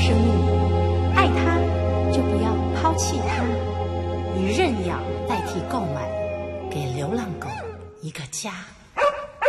生命，爱它就不要抛弃它，以认养代替购买，给流浪狗一个家。